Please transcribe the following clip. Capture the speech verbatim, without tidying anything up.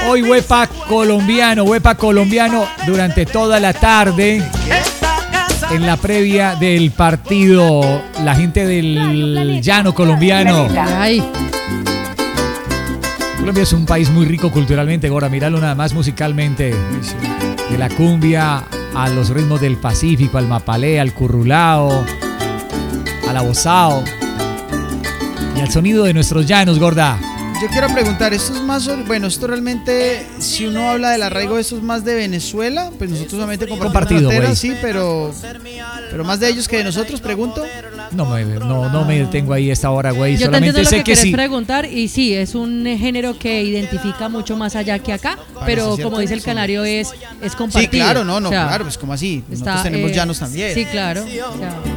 Hoy huepa colombiano, huepa colombiano durante toda la tarde. En la previa del partido, la gente del llano colombiano. Ay. Colombia es un país muy rico culturalmente, Gora, míralo nada más musicalmente. De la cumbia a los ritmos del Pacífico, al mapalé, al currulao, al abosao y al sonido de nuestros llanos, Gorda. Yo quiero preguntar, esto es más, bueno, esto realmente, si uno habla del arraigo, esto es más de Venezuela, pues nosotros solamente compartimos fronteras, sí, pero, pero más de ellos que de nosotros, pregunto. No me, no, no me detengo ahí esta hora, güey. Yo solamente te entiendo sé lo que, que quieres sí. preguntar y sí, es un género que identifica mucho más allá que acá, pero como dice el canario es, es compartido. Sí, claro, no, no, o sea, claro, pues como así, nosotros está, tenemos eh, llanos también. Sí, claro. O sea,